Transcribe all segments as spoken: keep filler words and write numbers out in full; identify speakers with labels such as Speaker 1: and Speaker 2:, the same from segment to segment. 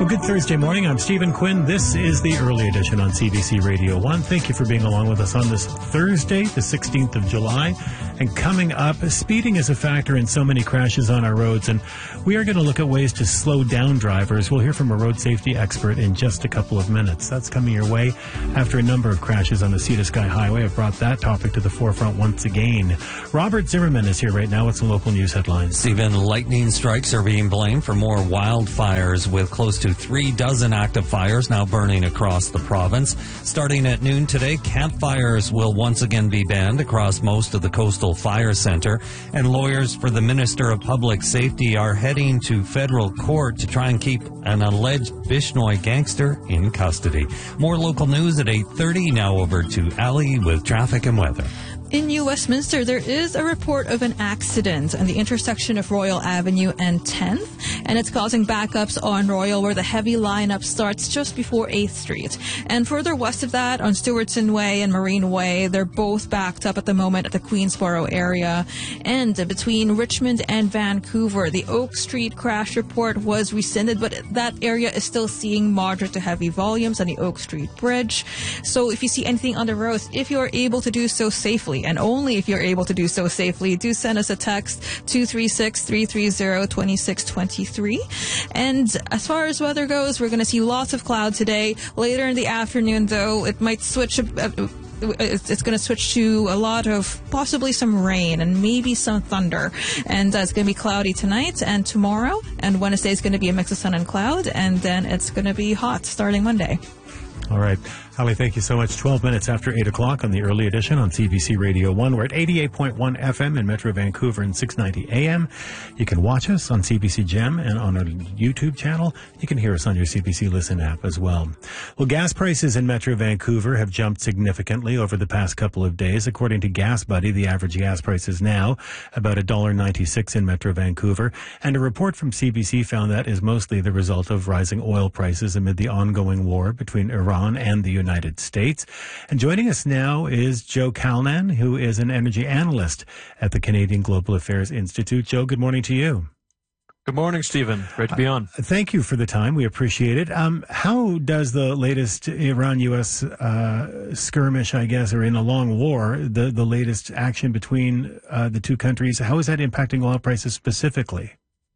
Speaker 1: Well, good Thursday morning. I'm Stephen Quinn. This is the early edition on C B C Radio one. Thank you for being along with us on this Thursday, the sixteenth of July. And coming up, speeding is a factor in so many crashes on our roads, and we are going to look at ways to slow down drivers. We'll hear from a road safety expert in just a couple of minutes. That's coming your way after a number of crashes on the Sea to Sky Highway. I've brought that topic to the forefront once again. Robert Zimmerman is here right now with some local news headlines.
Speaker 2: Stephen, lightning strikes are being blamed for more wildfires, with close to three dozen active fires now burning across the province. Starting at noon today, campfires will once again be banned across most of the coastal fire center, and lawyers for the Minister of Public Safety are heading to federal court to try and keep an alleged Vishnoi gangster in custody. More local news at eight thirty. Now over to Ali with traffic and weather.
Speaker 3: In New Westminster, there is a report of an accident on the intersection of Royal Avenue and tenth, and it's causing backups on Royal, where the heavy lineup starts just before eighth Street. And further west of that, on Stewartson Way and Marine Way, they're both backed up at the moment at the Queensboro area. And between Richmond and Vancouver, the Oak Street crash report was rescinded, but that area is still seeing moderate to heavy volumes on the Oak Street Bridge. So if you see anything on the roads, if you're able to do so safely, and only if you're able to do so safely, do send us a text, two three six, three three zero, two six two three. And as far as weather goes, we're going to see lots of cloud today. Later in the afternoon, though, it might switch a, a it's going to switch to a lot of possibly some rain and maybe some thunder. And uh, it's going to be cloudy tonight and tomorrow. And Wednesday is going to be a mix of sun and cloud. And then it's going to be hot starting Monday.
Speaker 1: All right. Ali, thank you so much. twelve minutes after eight o'clock on the early edition on C B C Radio one. We're at eighty-eight point one F M in Metro Vancouver and six ninety A M. You can watch us on C B C Gem and on our YouTube channel. You can hear us on your C B C Listen app as well. Well, gas prices in Metro Vancouver have jumped significantly over the past couple of days. According to Gas Buddy, the average gas price is now about one dollar ninety-six in Metro Vancouver. And a report from C B C found that is mostly the result of rising oil prices amid the ongoing war between Iran and the United States. And joining us now is Joe Calnan, who is an energy analyst at the Canadian Global Affairs Institute. Joe, good morning to you.
Speaker 4: Good morning, Stephen. Great to be on.
Speaker 1: Uh, thank you for the time. We appreciate it. Um, how does the latest Iran-U S uh, skirmish, I guess, or in a long war, the, the latest action between uh, the two countries, how is that impacting oil prices specifically?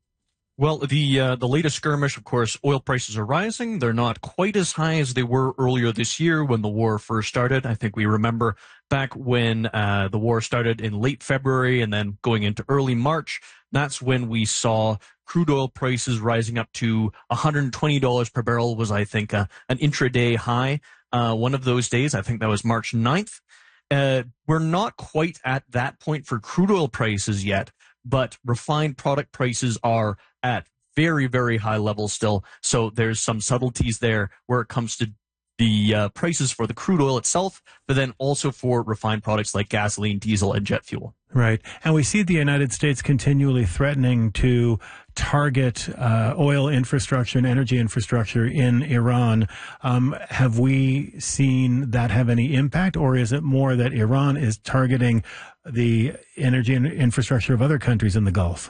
Speaker 4: Well, the uh, the latest skirmish, of course, oil prices are rising. They're not quite as high as they were earlier this year when the war first started. I think we remember back when uh, the war started in late February and then going into early March. That's when we saw crude oil prices rising up to one hundred twenty dollars per barrel was, I think, uh, an intraday high. Uh, one of those days, I think that was March ninth. Uh, we're not quite at that point for crude oil prices yet, but refined product prices are at very, very high levels still. So there's some subtleties there where it comes to the uh, prices for the crude oil itself, but then also for refined products like gasoline, diesel, and jet fuel.
Speaker 1: Right. And we see the United States continually threatening to target uh, oil infrastructure and energy infrastructure in Iran. Um, have we seen that have any impact, or is it more that Iran is targeting the energy and infrastructure of other countries in the Gulf?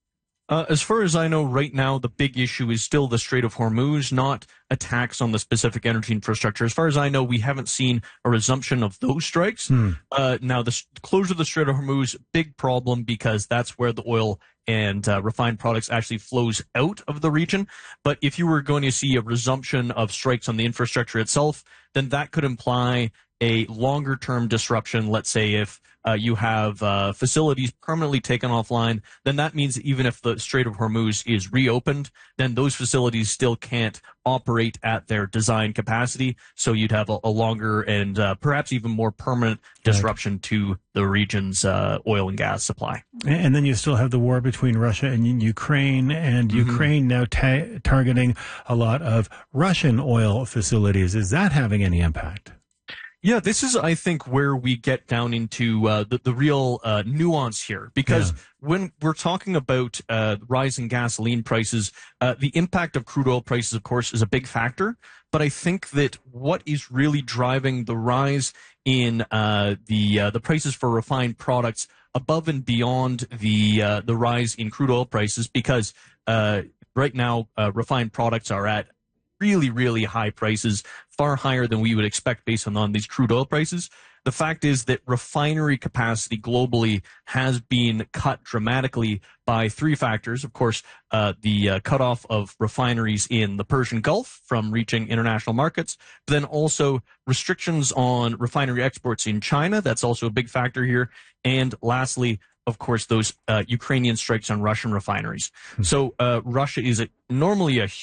Speaker 4: Uh, as far as I know, right now, the big issue is still the Strait of Hormuz, not attacks on the specific energy infrastructure. As far as I know, we haven't seen a resumption of those strikes. Hmm. Uh, now, the closure of the Strait of Hormuz, big problem because that's where the oil and uh, refined products actually flows out of the region. But if you were going to see a resumption of strikes on the infrastructure itself, then that could imply a longer-term disruption. Let's say if uh, you have uh, facilities permanently taken offline, then that means that even if the Strait of Hormuz is reopened, then those facilities still can't operate at their design capacity. So you'd have a, a longer and uh, perhaps even more permanent disruption right. to the region's uh, oil and gas supply.
Speaker 1: And then you still have the war between Russia and Ukraine, and mm-hmm. Ukraine now ta- targeting a lot of Russian oil facilities. Is that having any impact?
Speaker 4: Yeah, this is, I think, where we get down into uh, the, the real uh, nuance here. Because yeah. when we're talking about uh, rising gasoline prices, uh, the impact of crude oil prices, of course, is a big factor. But I think that what is really driving the rise in uh, the uh, the prices for refined products above and beyond the uh, the rise in crude oil prices, because uh, right now uh, refined products are at really, really high prices, far higher than we would expect based on, on these crude oil prices. The fact is that refinery capacity globally has been cut dramatically by three factors. Of course, uh, the uh, cutoff of refineries in the Persian Gulf from reaching international markets, but then also restrictions on refinery exports in China. That's also a big factor here. And lastly, of course, those uh, Ukrainian strikes on Russian refineries. So uh, Russia is a, normally a